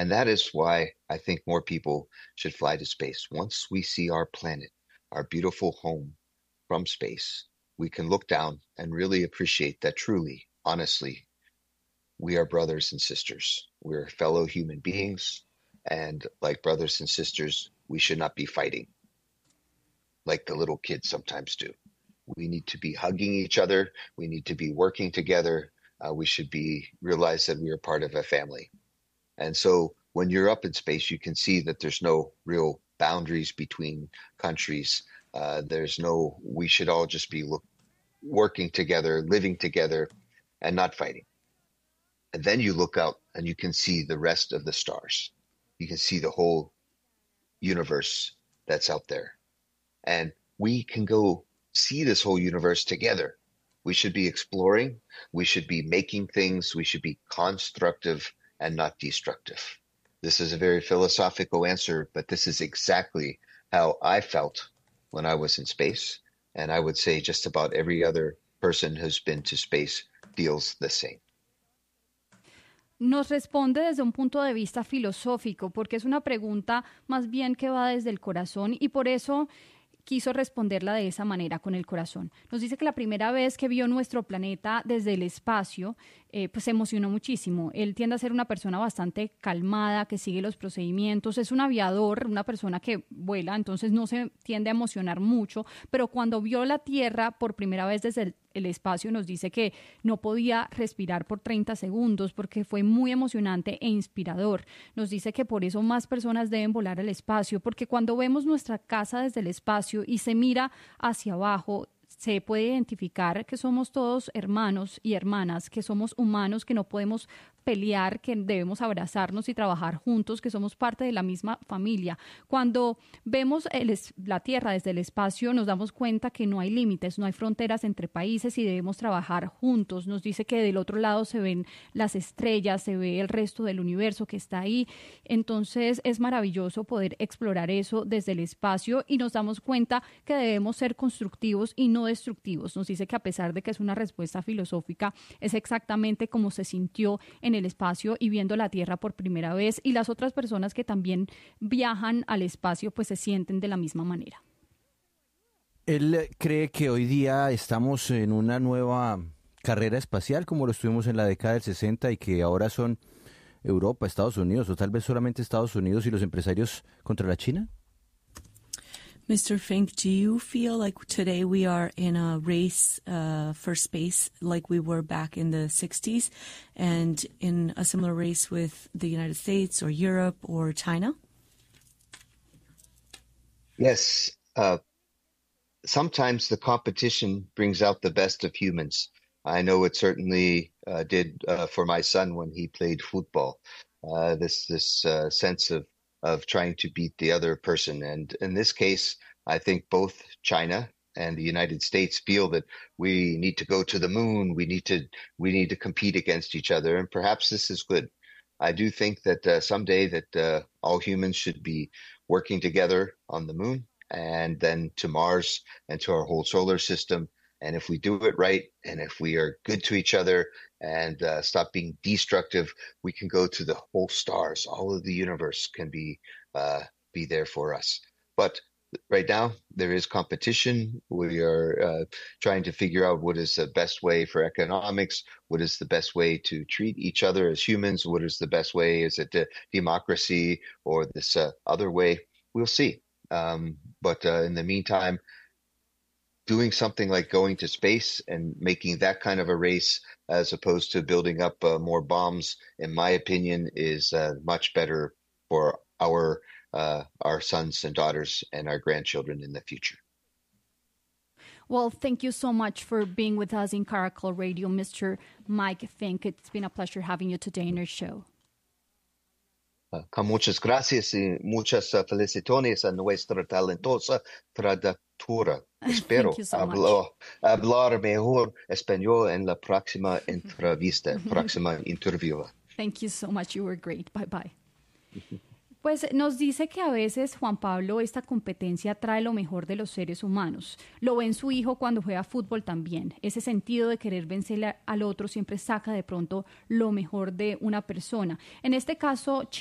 And that is why I think more people should fly to space. Once we see our planet, our beautiful home from space, we can look down and really appreciate that truly, honestly, we are brothers and sisters. We're fellow human beings. And like brothers and sisters, we should not be fighting like the little kids sometimes do. We need to be hugging each other. We need to be working together. We should be realize that we are part of a family. And so when you're up in space, you can see that there's no real boundaries between countries. We should all just be working together, living together, and not fighting. And then you look out and you can see the rest of the stars. You can see the whole universe that's out there. And we can go see this whole universe together. We should be exploring. We should be making things. We should be constructive and not destructive. This is a very philosophical answer, but this is exactly how I felt when I was in space. And I would say just about every other person who's been to space feels the same. Nos responde desde un punto de vista filosófico, porque es una pregunta más bien que va desde el corazón y por eso quiso responderla de esa manera, con el corazón. Nos dice que la primera vez que vio nuestro planeta desde el espacio, pues se emocionó muchísimo. Él tiende a ser una persona bastante calmada, que sigue los procedimientos, es un aviador, una persona que vuela, entonces no se tiende a emocionar mucho, pero cuando vio la Tierra por primera vez desde el espacio, nos dice que no podía respirar por 30 segundos porque fue muy emocionante e inspirador. Nos dice que por eso más personas deben volar al espacio, porque cuando vemos nuestra casa desde el espacio y se mira hacia abajo, se puede identificar que somos todos hermanos y hermanas, que somos humanos, que no podemos pelear, que debemos abrazarnos y trabajar juntos, que somos parte de la misma familia. Cuando vemos la Tierra desde el espacio, nos damos cuenta que no hay límites, no hay fronteras entre países y debemos trabajar juntos. Nos dice que del otro lado se ven las estrellas, se ve el resto del universo que está ahí. Entonces es maravilloso poder explorar eso desde el espacio y nos damos cuenta que debemos ser constructivos y no destructivos. Nos dice que a pesar de que es una respuesta filosófica, es exactamente como se sintió en el espacio y viendo la Tierra por primera vez, y las otras personas que también viajan al espacio pues se sienten de la misma manera. Él cree que hoy día estamos en una nueva carrera espacial como lo estuvimos en la década del 60 y que ahora son Europa, Estados Unidos o tal vez solamente Estados Unidos y los empresarios contra la China. Mr. Fink, do you feel like today we are in a race for space like we were back in the 60s and in a similar race with the United States or Europe or China? Yes. Sometimes the competition brings out the best of humans. I know it certainly did for my son when he played football. This sense of trying to beat the other person. And in this case, I think both China and the United States feel that we need to go to the moon. We need to compete against each other. And perhaps this is good. I do think that someday that all humans should be working together on the moon and then to Mars and to our whole solar system. And if we do it right, and if we are good to each other and stop being destructive, we can go to the whole stars. All of the universe can be there for us. But right now, there is competition. We are trying to figure out what is the best way for economics, what is the best way to treat each other as humans, what is the best way, is it democracy or this other way? We'll see. But in the meantime, doing something like going to space and making that kind of a race as opposed to building up more bombs, in my opinion, is much better for our sons and daughters and our grandchildren in the future. Well, thank you so much for being with us in Caracol Radio, Mr. Mike Fink. It's been a pleasure having you today in our show. Con muchas gracias y muchas felicitaciones a nuestra talentosa traductora. Espero hablar mejor español en la próxima entrevista, próxima interview. Thank you so much. You were great. Bye-bye. Pues nos dice que a veces, Juan Pablo, esta competencia trae lo mejor de los seres humanos. Lo ve en su hijo cuando juega fútbol también. Ese sentido de querer vencer al otro siempre saca de pronto lo mejor de una persona. En este caso,